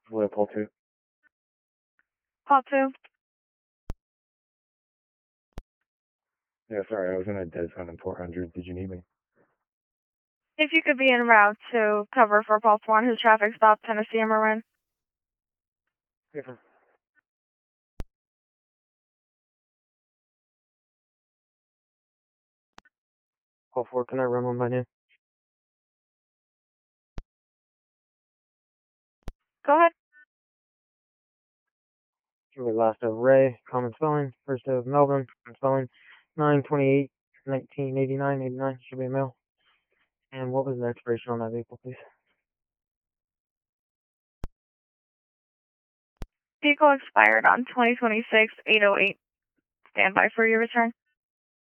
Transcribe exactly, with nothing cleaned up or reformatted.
Leopold two. Call two. Yeah, sorry, I was in a dead zone in four hundred. Did you need me? If you could be en route to cover for Pulse one, whose traffic stop, Tennessee and Marin. Different. Call four, can I run one by name? Go ahead. Really last of Ray, common spelling. First of Melbourne, common spelling. nine twenty-eight, nineteen eighty-nine, eighty-nine, should be a male. And what was the expiration on that vehicle, please? Vehicle expired on twenty twenty-six, eight oh eight. Stand by for your return.